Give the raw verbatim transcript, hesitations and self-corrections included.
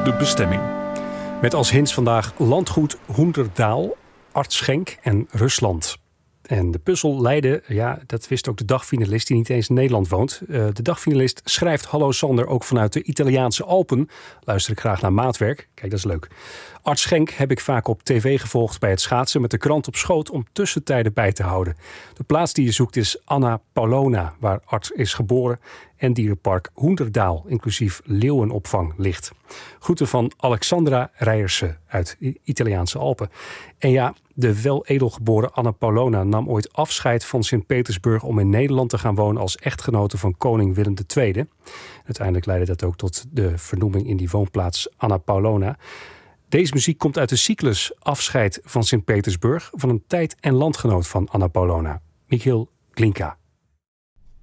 de bestemming. Met als hints vandaag landgoed Hoenderdaal, Art Schenk en Rusland. En de puzzel leidde, ja, dat wist ook de dagfinalist die niet eens in Nederland woont. Uh, de dagfinalist schrijft Hallo Sander ook vanuit de Italiaanse Alpen. Luister ik graag naar maatwerk. Kijk, dat is leuk. Art Schenk heb ik vaak op tv gevolgd bij het schaatsen met de krant op schoot om tussentijden bij te houden. De plaats die je zoekt is Anna Paulowna, waar Art is geboren, en dierenpark Hoenderdaal, inclusief leeuwenopvang, ligt. Groeten van Alexandra Rijersen uit de Italiaanse Alpen. En ja, de wel edelgeboren Anna Paulowna nam ooit afscheid van Sint-Petersburg om in Nederland te gaan wonen als echtgenote van koning Willem de Tweede. Uiteindelijk leidde dat ook tot de vernoeming in die woonplaats Anna Paulowna. Deze muziek komt uit de cyclus Afscheid van Sint-Petersburg van een tijd- en landgenoot van Anna Paulowna, Michiel Glinka.